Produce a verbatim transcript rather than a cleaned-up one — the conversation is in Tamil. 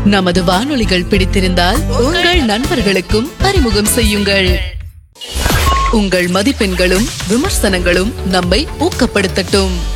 நமது வானொலிகள் பிடித்திருந்தால் உங்கள் நண்பர்களுக்கும் அறிமுகம் செய்யுங்கள். உங்கள் மதிப்பெண்களும் விமர்சனங்களும் நம்மை ஊக்கப்படுத்தட்டும்.